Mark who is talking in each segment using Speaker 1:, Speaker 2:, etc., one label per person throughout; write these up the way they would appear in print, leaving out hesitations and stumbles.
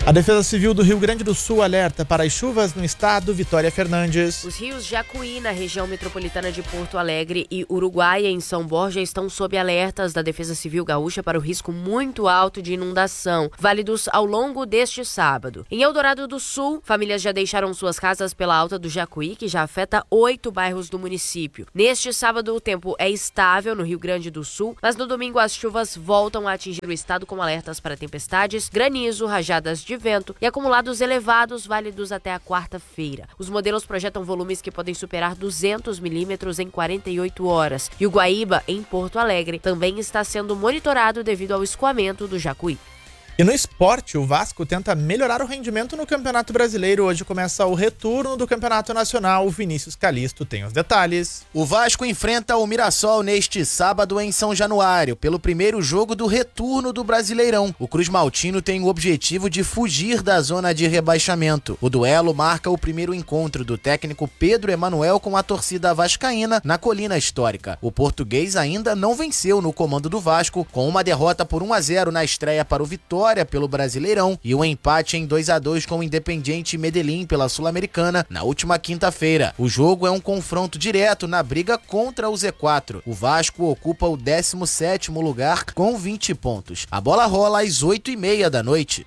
Speaker 1: A Defesa Civil do Rio Grande do Sul alerta para as chuvas no estado. Vitória Fernandes.
Speaker 2: Os rios Jacuí, na região metropolitana de Porto Alegre, e Uruguaia, em São Borja, estão sob alertas da Defesa Civil Gaúcha para o risco muito alto de inundação, válidos ao longo deste sábado. Em Eldorado do Sul, famílias já deixaram suas casas pela alta do Jacuí, que já afeta 8 bairros do município. Neste sábado, o tempo é estável no Rio Grande do Sul, mas no domingo as chuvas voltam a atingir o estado com alertas para tempestades, granizo, rajadas de vento e acumulados elevados válidos até a quarta-feira. Os modelos projetam volumes que podem superar 200 milímetros em 48 horas. E o Guaíba, em Porto Alegre, também está sendo monitorado devido ao escoamento do Jacuí.
Speaker 1: E no esporte, o Vasco tenta melhorar o rendimento no Campeonato Brasileiro. Hoje começa o retorno do Campeonato Nacional. O Vinícius Calisto tem os detalhes.
Speaker 3: O Vasco enfrenta o Mirassol neste sábado em São Januário, pelo primeiro jogo do retorno do Brasileirão. O Cruz Maltino tem o objetivo de fugir da zona de rebaixamento. O duelo marca o primeiro encontro do técnico Pedro Emanuel com a torcida vascaína na Colina Histórica. O português ainda não venceu no comando do Vasco, com uma derrota por 1-0 na estreia para o Vitória pelo Brasileirão e um empate em 2-2 com o Independiente Medellín pela Sul-Americana na última quinta-feira. O jogo é um confronto direto na briga contra o Z4. O Vasco ocupa o 17º lugar com 20 pontos. A bola rola às 8h30 da noite.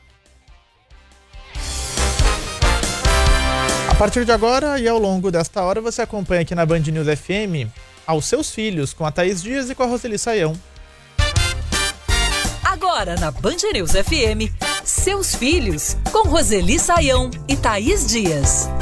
Speaker 1: A partir de agora e ao longo desta hora, você acompanha aqui na Band News FM Aos Seus Filhos, com a Thaís Dias e com a Roseli Saião.
Speaker 4: Agora na Band News FM, Seus Filhos, com Roseli Saião e Thaís Dias.